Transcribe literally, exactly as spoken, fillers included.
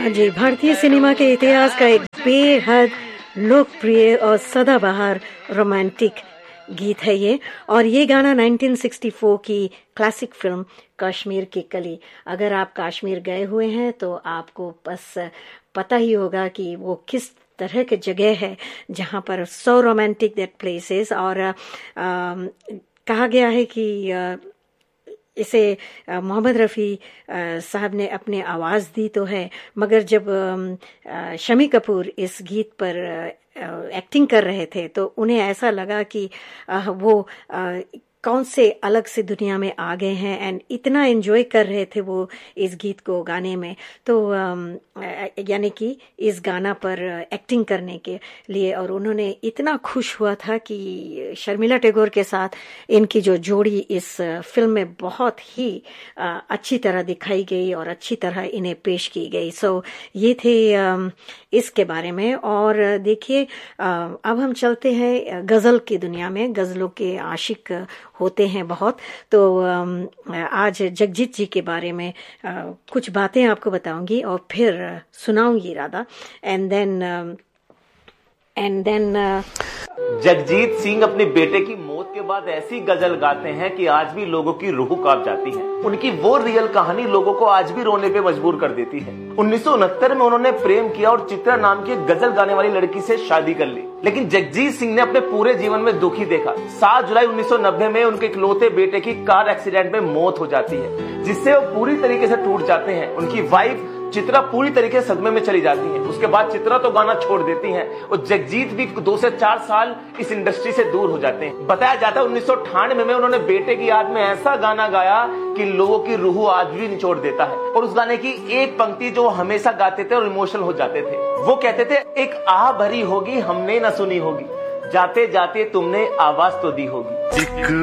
हाँ जी, भारतीय सिनेमा के इतिहास का एक बेहद लोकप्रिय और सदाबहार रोमांटिक गीत है ये। और ये गाना उन्नीस सौ चौंसठ की क्लासिक फिल्म कश्मीर की कली। अगर आप कश्मीर गए हुए हैं तो आपको बस पता ही होगा कि वो किस तरह की जगह है जहाँ पर सो रोमांटिक दैट प्लेसेस। और आ, कहा गया है कि आ, इसे मोहम्मद रफ़ी साहब ने अपने आवाज़ दी तो है, मगर जब शम्मी कपूर इस गीत पर एक्टिंग कर रहे थे तो उन्हें ऐसा लगा कि वो कौन से अलग से दुनिया में आ गए हैं एंड इतना एंजॉय कर रहे थे वो इस गीत को गाने में। तो यानी कि इस गाना पर एक्टिंग करने के लिए, और उन्होंने इतना खुश हुआ था कि शर्मिला टैगोर के साथ इनकी जो जोड़ी इस फिल्म में बहुत ही अच्छी तरह दिखाई गई और अच्छी तरह इन्हें पेश की गई। सो ये थे इसके बारे में। और देखिए, अब हम चलते हैं गज़ल की दुनिया में। गज़लों के आशिक होते हैं बहुत, तो आज जगजीत जी के बारे में कुछ बातें आपको बताऊंगी और फिर सुनाऊंगी Radha. And then and then Jagjit Singh अपने बेटे की मौत के बाद ऐसी गजल गाते हैं कि आज भी लोगों की रूह कांप जाती है। उनकी वो रियल कहानी लोगों को आज भी रोने पे मजबूर कर देती है। उन्नीस सौ उनहत्तर में उन्होंने प्रेम किया और चित्रा नाम की एक गजल गाने वाली लड़की से शादी कर ली, लेकिन जगजीत सिंह ने अपने पूरे जीवन में दुख ही देखा। सात जुलाई उन्नीस सौ नब्बे में उनके इकलौते बेटे की कार एक्सीडेंट में मौत हो जाती है, जिससे वो पूरी तरीके से टूट जाते हैं। उनकी वाइफ चित्रा पूरी तरीके से सदमे में चली जाती है। उसके बाद चित्रा तो गाना छोड़ देती हैं और जगजीत भी दो से चार साल इस इंडस्ट्री से दूर हो जाते हैं। बताया जाता है उन्नीस सौ अट्ठानवे में उन्होंने बेटे की याद में ऐसा गाना गाया कि लोगों की रूह आज भी निचोड़ देता है। और उस गाने की एक पंक्ति जो हमेशा गाते थे और इमोशनल हो जाते थे, वो कहते थे, एक आह भरी होगी हमने न सुनी होगी, जाते जाते तुमने आवाज तो दी होगी।